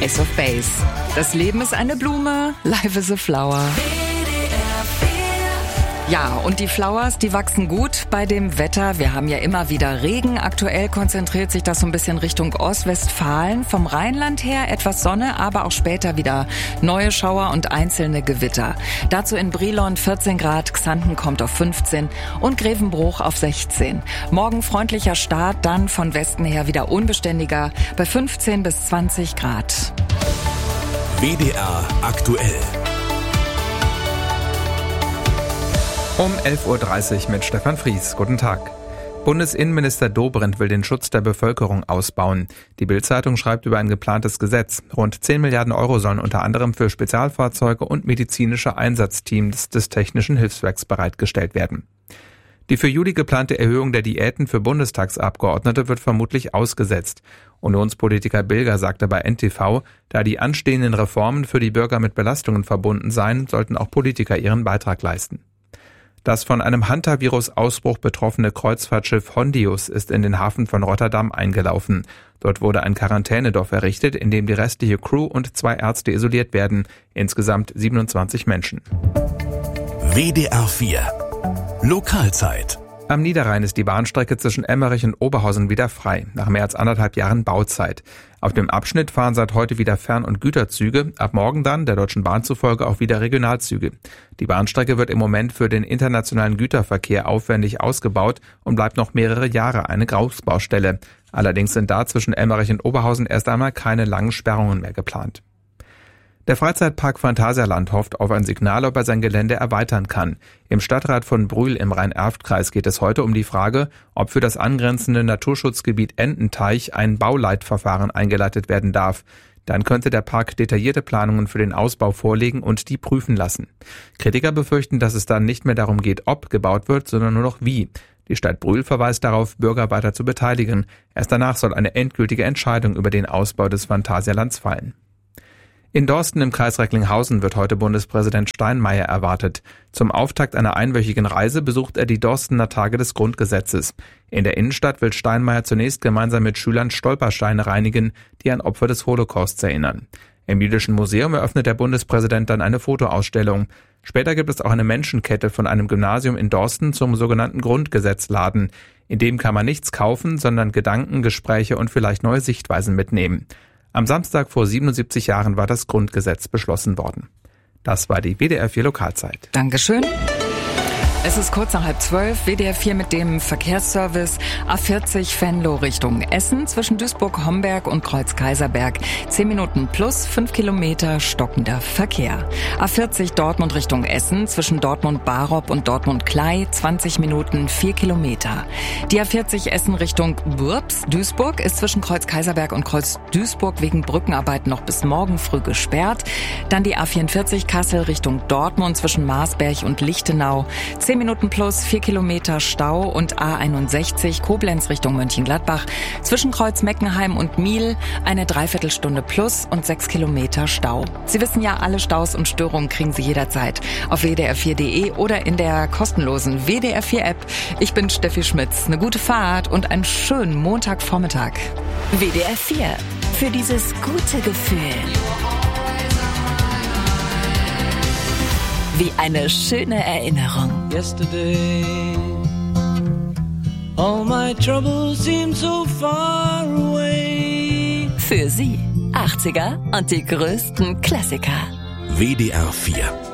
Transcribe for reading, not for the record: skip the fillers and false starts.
Ace of Base. Das Leben ist eine Blume, life is a flower. Ja, und die Flowers, die wachsen gut bei dem Wetter. Wir haben ja immer wieder Regen. Aktuell konzentriert sich das so ein bisschen Richtung Ostwestfalen. Vom Rheinland her etwas Sonne, aber auch später wieder neue Schauer und einzelne Gewitter. Dazu in Brilon 14 Grad, Xanten kommt auf 15 und Grevenbruch auf 16. Morgen freundlicher Start, dann von Westen her wieder unbeständiger bei 15 bis 20 Grad. WDR aktuell. Um 11.30 Uhr mit Stefan Fries. Guten Tag. Bundesinnenminister Dobrindt will den Schutz der Bevölkerung ausbauen. Die Bild-Zeitung schreibt über ein geplantes Gesetz. Rund 10 Milliarden Euro sollen unter anderem für Spezialfahrzeuge und medizinische Einsatzteams des Technischen Hilfswerks bereitgestellt werden. Die für Juli geplante Erhöhung der Diäten für Bundestagsabgeordnete wird vermutlich ausgesetzt. Unionspolitiker Bilger sagte bei NTV, da die anstehenden Reformen für die Bürger mit Belastungen verbunden seien, sollten auch Politiker ihren Beitrag leisten. Das von einem Hantavirus-Ausbruch betroffene Kreuzfahrtschiff Hondius ist in den Hafen von Rotterdam eingelaufen. Dort wurde ein Quarantänedorf errichtet, in dem die restliche Crew und 2 Ärzte isoliert werden. Insgesamt 27 Menschen. WDR 4 Lokalzeit. Am Niederrhein ist die Bahnstrecke zwischen Emmerich und Oberhausen wieder frei, nach mehr als 1,5 Jahren Bauzeit. Auf dem Abschnitt fahren seit heute wieder Fern- und Güterzüge, ab morgen dann, der Deutschen Bahn zufolge, auch wieder Regionalzüge. Die Bahnstrecke wird im Moment für den internationalen Güterverkehr aufwendig ausgebaut und bleibt noch mehrere Jahre eine Großbaustelle. Allerdings sind da zwischen Emmerich und Oberhausen erst einmal keine langen Sperrungen mehr geplant. Der Freizeitpark Phantasialand hofft auf ein Signal, ob er sein Gelände erweitern kann. Im Stadtrat von Brühl im Rhein-Erft-Kreis geht es heute um die Frage, ob für das angrenzende Naturschutzgebiet Ententeich ein Bauleitverfahren eingeleitet werden darf. Dann könnte der Park detaillierte Planungen für den Ausbau vorlegen und die prüfen lassen. Kritiker befürchten, dass es dann nicht mehr darum geht, ob gebaut wird, sondern nur noch wie. Die Stadt Brühl verweist darauf, Bürger weiter zu beteiligen. Erst danach soll eine endgültige Entscheidung über den Ausbau des Phantasialands fallen. In Dorsten im Kreis Recklinghausen wird heute Bundespräsident Steinmeier erwartet. Zum Auftakt einer einwöchigen Reise besucht er die Dorstener Tage des Grundgesetzes. In der Innenstadt will Steinmeier zunächst gemeinsam mit Schülern Stolpersteine reinigen, die an Opfer des Holocausts erinnern. Im Jüdischen Museum eröffnet der Bundespräsident dann eine Fotoausstellung. Später gibt es auch eine Menschenkette von einem Gymnasium in Dorsten zum sogenannten Grundgesetzladen. In dem kann man nichts kaufen, sondern Gedanken, Gespräche und vielleicht neue Sichtweisen mitnehmen. Am Samstag vor 77 Jahren war das Grundgesetz beschlossen worden. Das war die WDR 4 Lokalzeit. Dankeschön. Es ist kurz nach 11:30, WDR 4 mit dem Verkehrsservice A40 Venlo Richtung Essen zwischen Duisburg-Homberg und Kreuz-Kaiserberg. 10 Minuten plus 5 Kilometer stockender Verkehr. A40 Dortmund Richtung Essen zwischen Dortmund-Barop und Dortmund-Klei 20 Minuten 4 Kilometer. Die A40 Essen Richtung Duisburg ist zwischen Kreuz-Kaiserberg und Kreuz-Duisburg wegen Brückenarbeiten noch bis morgen früh gesperrt. Dann die A44 Kassel Richtung Dortmund zwischen Marsberg und Lichtenau. 10 Minuten plus 4 Kilometer Stau und A61 Koblenz Richtung Mönchengladbach. Zwischen Kreuz Meckenheim und Miel eine Dreiviertelstunde plus und 6 Kilometer Stau. Sie wissen ja, alle Staus und Störungen kriegen Sie jederzeit auf wdr4.de oder in der kostenlosen WDR 4 App. Ich bin Steffi Schmitz. Eine gute Fahrt und einen schönen Montagvormittag. WDR 4. Für dieses gute Gefühl. Wie eine schöne Erinnerung. Yesterday, all my troubles seem so far away. Für Sie 80er und die größten Klassiker. WDR 4